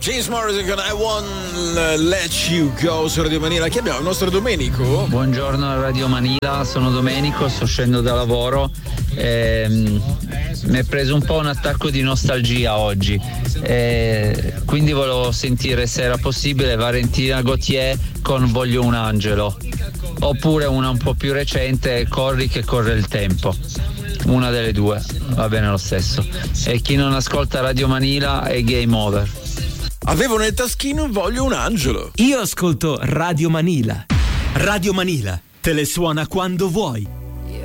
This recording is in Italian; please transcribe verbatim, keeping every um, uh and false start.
James Morrison con I Won't Let You Go su Radio Manila. Chi abbiamo? Il nostro Domenico. Buongiorno a Radio Manila, sono Domenico, sto scendendo da lavoro. Ehm, mi è preso un po' un attacco di nostalgia oggi, e quindi volevo sentire se era possibile Valentina Gauthier con Voglio un angelo, oppure una un po' più recente, Corri che corre il tempo. Una delle due, va bene lo stesso. E chi non ascolta Radio Manila è game over. Avevo nel taschino Voglio un angelo. Io ascolto Radio Manila. Radio Manila te le suona quando vuoi.